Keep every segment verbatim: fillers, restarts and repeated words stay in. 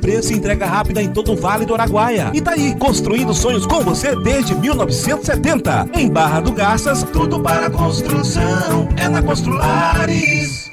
preço e entrega rápida em todo o Vale do Araguaia. E tá aí, construindo sonhos com você desde mil novecentos e setenta. Em Barra do Garças, tudo para construção é na Construlares.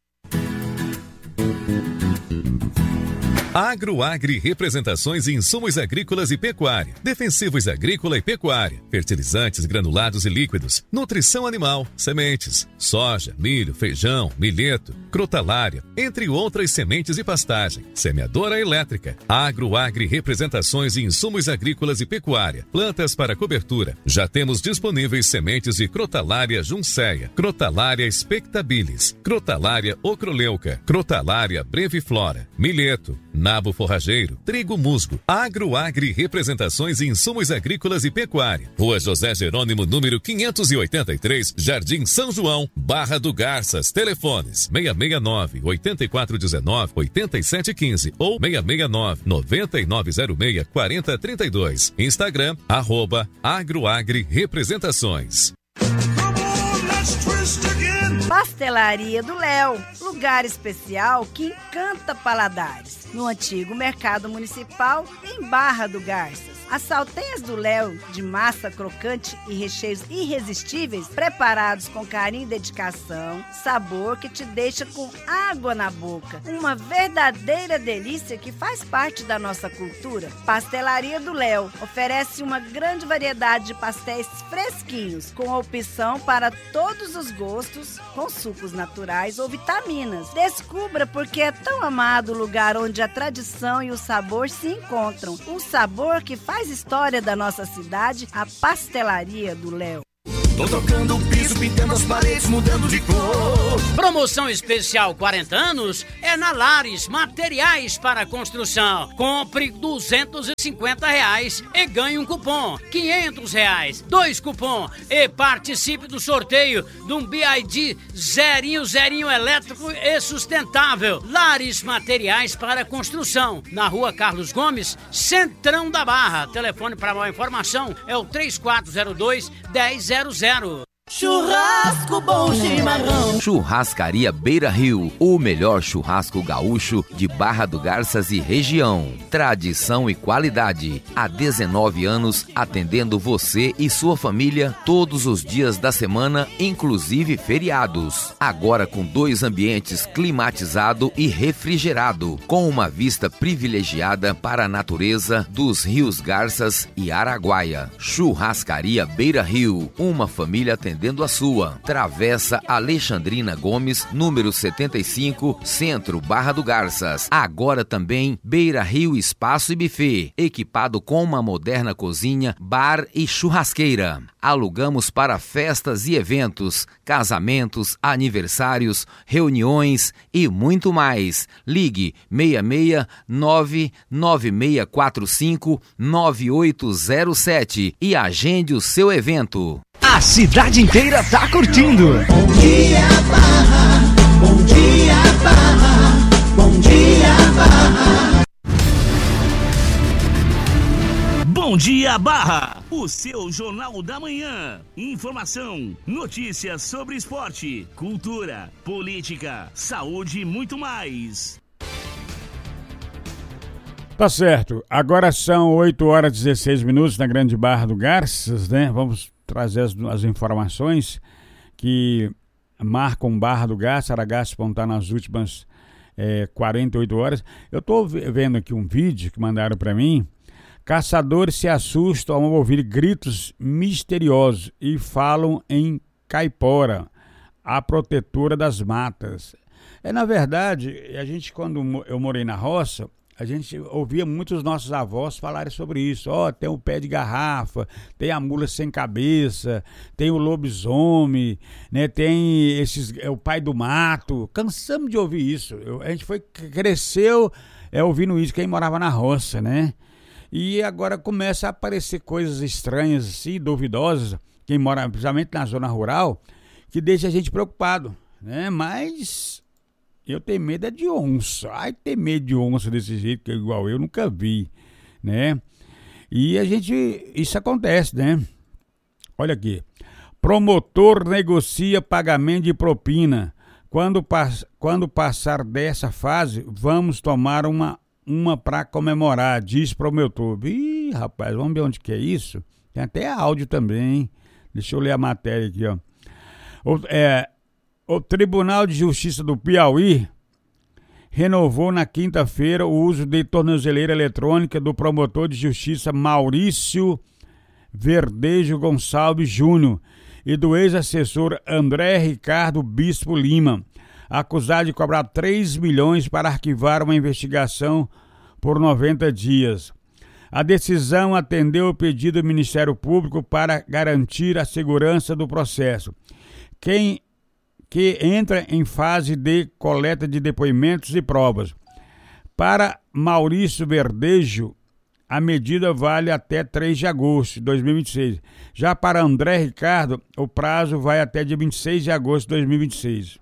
Agroagri Representações e Insumos Agrícolas e Pecuária, Defensivos Agrícola e Pecuária, Fertilizantes granulados e líquidos, Nutrição Animal, Sementes, Soja, Milho, Feijão, Milheto, Crotalária, entre outras sementes e pastagem, Semeadora Elétrica. Agroagri Representações e Insumos Agrícolas e Pecuária, Plantas para cobertura. Já temos disponíveis sementes de Crotalária Junceia, Crotalária Spectabilis, Crotalária Ocroleuca, Crotalária Breviflora, Milheto, Nabo forrageiro, trigo musgo. Agroagri Representações e Insumos Agrícolas e Pecuária. Rua José Jerônimo, número quinhentos e oitenta e três, Jardim São João, Barra do Garças. Telefones seis seis nove, oito quatro um nove, oito sete um cinco ou seis seis nove, nove nove zero seis, quatro zero três dois. Instagram, arroba Agroagri Representações. Pastelaria do Léo, lugar especial que encanta paladares. No antigo Mercado Municipal, em Barra do Garças. As salteias do Léo, de massa crocante e recheios irresistíveis, preparados com carinho e dedicação, sabor que te deixa com água na boca. Uma verdadeira delícia que faz parte da nossa cultura. Pastelaria do Léo oferece uma grande variedade de pastéis fresquinhos, com opção para todos os gostos, com sucos naturais ou vitaminas. Descubra porque é tão amado o lugar onde a tradição e o sabor se encontram. Um sabor que faz história da nossa cidade, a Pastelaria do Léo. Tô tocando o piso, pintando as paredes, mudando de cor. Promoção especial quarenta anos é na Lares Materiais para Construção. Compre duzentos e cinquenta reais e ganhe um cupom. quinhentos reais, dois cupom e participe do sorteio de um B I D zerinho, zerinho elétrico e sustentável. Lares Materiais para Construção, na Rua Carlos Gomes, Centrão da Barra. Telefone para maior informação é o três quatro zero dois, um zero zero zero. Churrasco bom chimarrão. Churrascaria Beira Rio, o melhor churrasco gaúcho de Barra do Garças e região. Tradição e qualidade. Há dezenove anos atendendo você e sua família todos os dias da semana, inclusive feriados. Agora com dois ambientes climatizado e refrigerado, com uma vista privilegiada para a natureza dos rios Garças e Araguaia. Churrascaria Beira Rio, uma família atendendo a sua. Travessa Alexandrina Gomes, número setenta e cinco, Centro, Barra do Garças. Agora também Beira Rio Espaço e Buffet, equipado com uma moderna cozinha, bar e churrasqueira. Alugamos para festas e eventos, casamentos, aniversários, reuniões e muito mais. Ligue seis seis nove, nove seis quatro cinco, nove oito zero sete e agende o seu evento. A cidade inteira tá curtindo. Bom dia, Barra. Bom dia, Barra. Bom dia, Barra. Bom dia, Barra. O seu Jornal da Manhã. Informação, notícias sobre esporte, cultura, política, saúde e muito mais. Tá certo. Agora são oito horas e dezesseis minutos na Grande Barra do Garças, né? Vamos trazer as, as informações que marcam Barra do Garças. Aragaço está nas últimas é, quarenta e oito horas. Eu estou vendo aqui um vídeo que mandaram para mim. Caçadores se assustam ao ouvir gritos misteriosos e falam em caipora, a protetora das matas. É, na verdade, a gente, quando eu morei na roça, a gente ouvia muitos nossos avós falarem sobre isso. Ó, oh, tem o pé de garrafa, tem a mula sem cabeça, tem o lobisomem, né? Tem esses, é, o pai do mato. Cansamos de ouvir isso. Eu, a gente foi, cresceu é, ouvindo isso, quem morava na roça, né? E agora começa a aparecer coisas estranhas, assim, duvidosas, quem mora, principalmente na zona rural, que deixa a gente preocupado, né? Mas eu tenho medo é de onça. Ai, ter medo de onça desse jeito, que é igual eu, nunca vi, né? E a gente, isso acontece, né? Olha aqui. Promotor negocia pagamento de propina. Quando, pass, quando passar dessa fase, vamos tomar uma, uma pra comemorar, diz promotor. Ih, rapaz, vamos ver onde que é isso? Tem até áudio também, hein? Deixa eu ler a matéria aqui, ó. O, é, o Tribunal de Justiça do Piauí renovou na quinta-feira o uso de tornozeleira eletrônica do promotor de justiça Maurício Verdejo Gonçalves Júnior e do ex-assessor André Ricardo Bispo Lima, acusado de cobrar três milhões para arquivar uma investigação por noventa dias. A decisão atendeu o pedido do Ministério Público para garantir a segurança do processo, quem, que entra em fase de coleta de depoimentos e provas. Para Maurício Verdejo, a medida vale até três de agosto de dois mil e vinte e seis. Já para André Ricardo, o prazo vai até dia vinte e seis de agosto de dois mil e vinte e seis.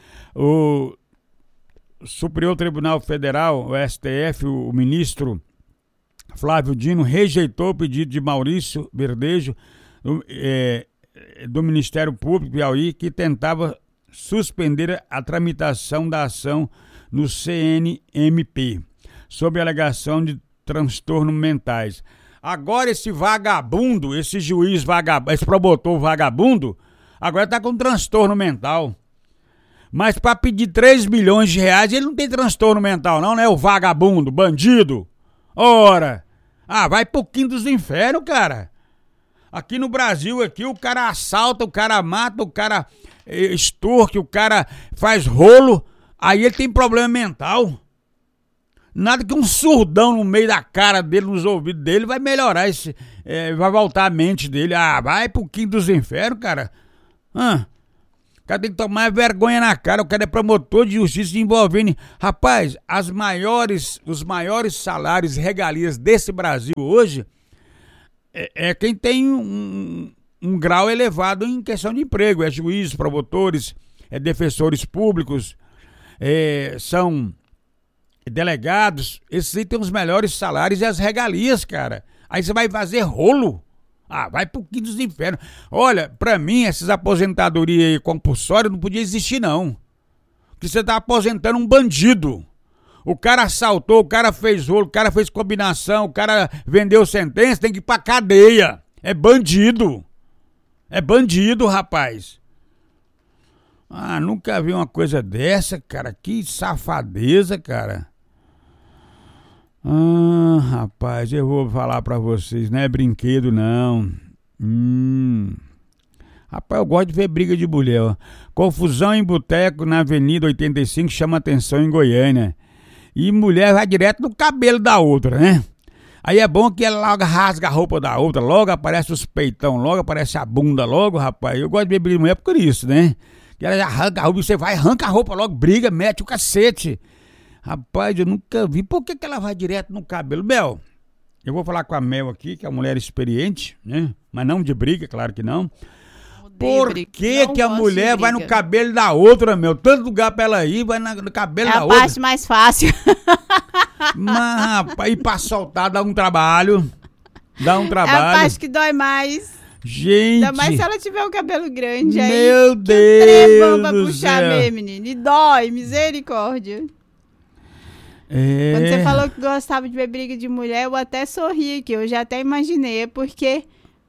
O Superior Tribunal Federal, o S T F, o ministro Flávio Dino, rejeitou o pedido de Maurício Verdejo, do, é, do Ministério Público Piauí, que tentava suspender a tramitação da ação no C N M P, sob a alegação de transtornos mentais. Agora esse vagabundo, esse juiz vagabundo, esse promotor vagabundo, agora está com transtorno mental. Mas para pedir três milhões de reais, ele não tem transtorno mental não, né? O vagabundo, bandido. Ora, ah, vai pro quinto dos infernos, cara. Aqui no Brasil, aqui, o cara assalta, o cara mata, o cara extorque, o cara faz rolo, aí ele tem problema mental. Nada que um surdão no meio da cara dele, nos ouvidos dele, vai melhorar esse, é, vai voltar a mente dele. Ah, vai pro quinto dos infernos, cara. Ah, o cara tem que tomar vergonha na cara. O cara é promotor de justiça envolvendo. Rapaz, as maiores, os maiores salários e regalias desse Brasil hoje é, é quem tem um, um grau elevado em questão de emprego. É juízes, promotores, é defensores públicos, é, são delegados. Esses aí têm os melhores salários e as regalias, cara. Aí você vai fazer rolo. Ah, vai pro quinto dos infernos. Olha, pra mim, essas aposentadorias aí compulsórias não podia existir, não. Porque você tá aposentando um bandido. O cara assaltou, o cara fez rolo, o cara fez combinação, o cara vendeu sentença, tem que ir pra cadeia. É bandido. É bandido, rapaz. Ah, nunca vi uma coisa dessa, cara. Que safadeza, cara. Ah, rapaz, eu vou falar pra vocês, não é brinquedo não. Hum. Rapaz, eu gosto de ver briga de mulher, ó. Confusão em boteco na Avenida oitenta e cinco chama atenção em Goiânia. E mulher vai direto no cabelo da outra, né? Aí é bom que ela logo rasga a roupa da outra, logo aparece os peitão, logo aparece a bunda, logo, rapaz. Eu gosto de ver briga de mulher por isso, né? Que ela arranca a roupa, você vai, arranca a roupa logo, briga, mete o cacete. Rapaz, eu nunca vi. Por que que ela vai direto no cabelo? Mel, eu vou falar com a Mel aqui, que é uma mulher experiente, né? Mas não de briga, claro que não. Por que que a mulher vai no cabelo da outra, Mel? Tanto lugar pra ela ir, vai no cabelo da outra. É a parte mais fácil. Mas, rapaz, e pra soltar dá um trabalho. Dá um trabalho. É a parte que dói mais. Gente. Ainda mais se ela tiver o cabelo grande aí. Meu que Deus. Trevão pra puxar mesmo, menino. E dói, misericórdia. É. Quando você falou que gostava de ver briga de mulher, eu até sorri aqui. Eu já até imaginei, porque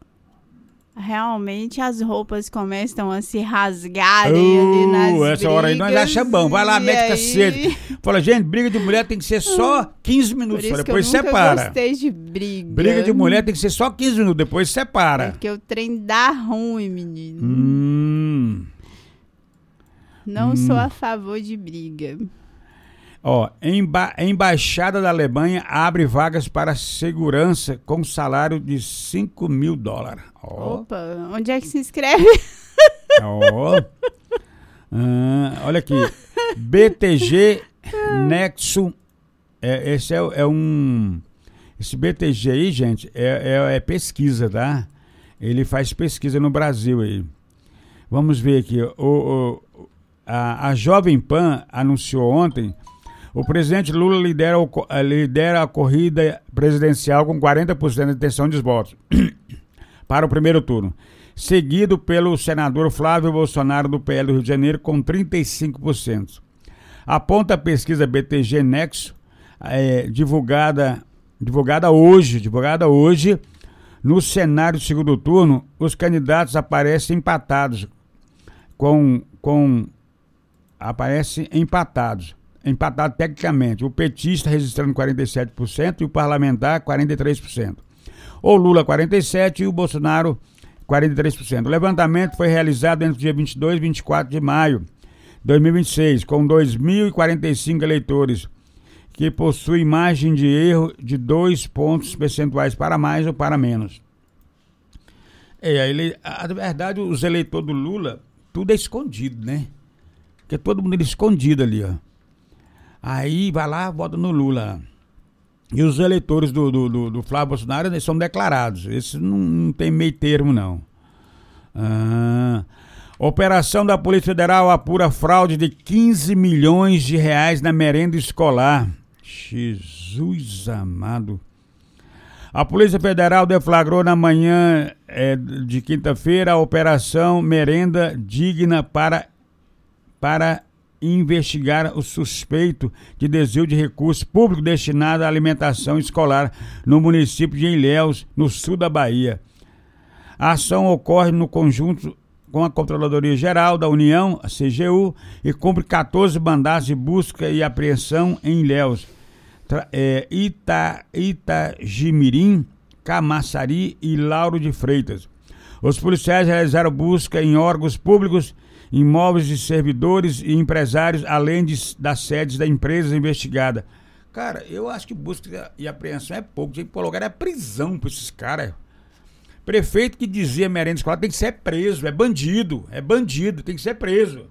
realmente as roupas começam a se rasgarem uh, ali nas essa brigas. Hora aí nós achamos bom. Vai lá, mete aí... cacete. Fala, gente, briga de mulher tem que ser só quinze minutos. Por isso depois que eu nunca separa. gostei de briga. Briga de mulher tem que ser só quinze minutos, depois separa. É porque o trem dá ruim, menino. Hum. Não hum. sou a favor de briga. Ó, emba- Embaixada da Alemanha abre vagas para segurança com salário de cinco mil dólares. Ó. Opa, onde é que se inscreve? Ó. Ah, olha aqui. B T G Nexo. É, esse é, é um... Esse B T G aí, gente, é, é, é pesquisa, tá? Ele faz pesquisa no Brasil aí. Vamos ver aqui. O, o, a, a Jovem Pan anunciou ontem. O presidente Lula lidera, o, lidera a corrida presidencial com quarenta por cento de intenção de votos para o primeiro turno, seguido pelo senador Flávio Bolsonaro do P L do Rio de Janeiro com trinta e cinco por cento. Aponta a pesquisa B T G Nexo, é, divulgada, divulgada hoje, divulgada hoje, no cenário do segundo turno, os candidatos aparecem empatados, com, com aparecem empatados, empatados tecnicamente, o petista registrando quarenta e sete por cento e o parlamentar quarenta e três por cento. O Lula quarenta e sete por cento e o Bolsonaro quarenta e três por cento. O levantamento foi realizado entre o dia vinte e dois e vinte e quatro de maio de dois mil e vinte e seis, com dois mil e quarenta e cinco eleitores, que possuem margem de erro de dois pontos percentuais para mais ou para menos. É, ele, a verdade, os eleitores do Lula, tudo é escondido, né? Porque todo mundo é escondido ali, ó. Aí vai lá, vota no Lula. E os eleitores do, do, do, do Flávio Bolsonaro, eles são declarados. Esses não, não tem meio termo, não. Ah, operação da Polícia Federal apura fraude de quinze milhões de reais na merenda escolar. Jesus amado. A Polícia Federal deflagrou na manhã é, de quinta-feira a Operação Merenda Digna para, para investigar o suspeito de desvio de recursos públicos destinados à alimentação escolar no município de Ilhéus, no sul da Bahia. A ação ocorre no conjunto com a Controladoria Geral da União, a C G U, e cumpre catorze mandados de busca e apreensão em Ilhéus, é, Ita, Itagimirim, Camaçari e Lauro de Freitas. Os policiais realizaram busca em órgãos públicos, imóveis de servidores e empresários, além de, das sedes da empresa investigada. Cara, eu acho que busca e apreensão é pouco, tem que colocar a prisão para esses caras. Prefeito que dizia merenda escolar tem que ser preso, é bandido, é bandido, tem que ser preso.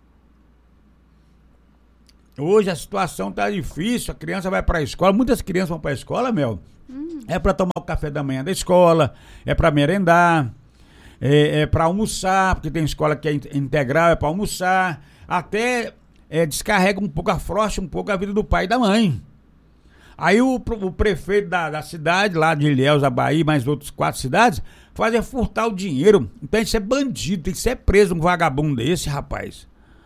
Hoje a situação tá difícil, a criança vai para a escola, muitas crianças vão para a escola, Mel, hum. é para tomar o café da manhã da escola, é para merendar, é, é para almoçar, porque tem escola que é integral, é para almoçar, até é, descarrega um pouco, afrouxa um pouco a vida do pai e da mãe. Aí o, o prefeito da, da cidade, lá de Ilhéus, da Bahia, mais outras quatro cidades, fazem furtar o dinheiro. Então tem que ser bandido, tem que ser preso um vagabundo desse, rapaz.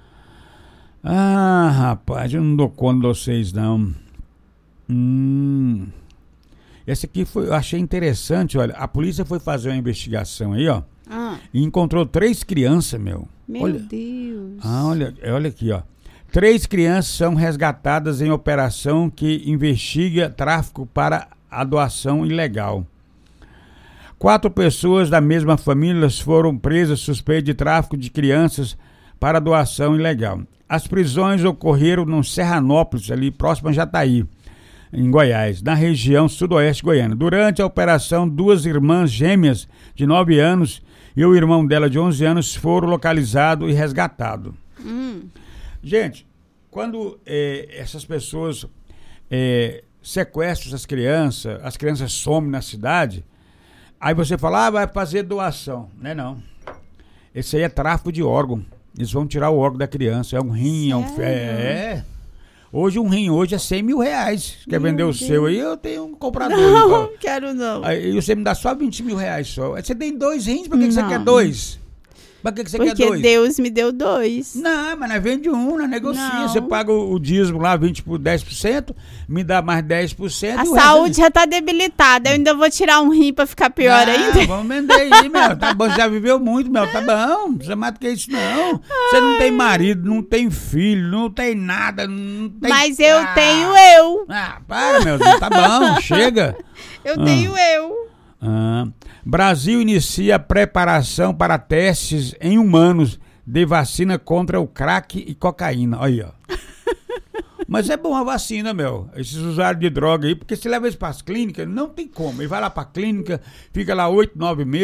Ah, rapaz, eu não dou conta de vocês, não. Hum. Esse aqui foi, eu achei interessante, olha. A polícia foi fazer uma investigação aí, ó. Ah. E encontrou três crianças, meu. Meu olha. Deus. Ah, olha, olha aqui, ó. Três crianças são resgatadas em operação que investiga tráfico para a doação ilegal. Quatro pessoas da mesma família foram presas suspeitas de tráfico de crianças para doação ilegal. As prisões ocorreram no Serranópolis, ali próximo a Jataí, em Goiás, na região sudoeste goiana. Durante a operação, duas irmãs gêmeas de nove anos e o irmão dela de onze anos foram localizados e resgatados. Hum. Gente, quando é, essas pessoas é, sequestram essas crianças, as crianças somem na cidade, aí você fala, ah, vai fazer doação. Não é não. Esse aí é tráfico de órgão. Eles vão tirar o órgão da criança. É um rim, é um... É. Hoje um rim hoje é cem mil reais. Quer Meu vender Deus. O seu aí? Eu tenho um comprador. Não, não quero não. Aí você me dá só vinte mil reais só. Aí você tem dois rins, por que, que você quer dois? Pra que, que você Porque quer dois? Deus me deu dois. Não, mas nós vende um, nós negocia. Não. Você paga o, o dízimo lá, vinte por dez por cento, me dá mais dez por cento. A saúde resto... já tá debilitada. Eu ainda vou tirar um rim pra ficar pior não, ainda. Vamos vender aí, Mel. Tá bom, você já viveu muito, Mel. Tá bom. Não precisa mais do que isso, não. Você não tem marido, não tem filho, não tem nada. Não tem... Mas eu ah. tenho eu. Ah, para, meu Deus. Tá bom, chega. Eu ah. tenho eu. Ah. Brasil inicia preparação para testes em humanos de vacina contra o crack e cocaína. Aí, ó. Mas é bom a vacina, meu. Esses usuários de droga aí, porque se leva eles para as clínicas, não tem como. Ele vai lá para a clínica, fica lá oito, nove meses.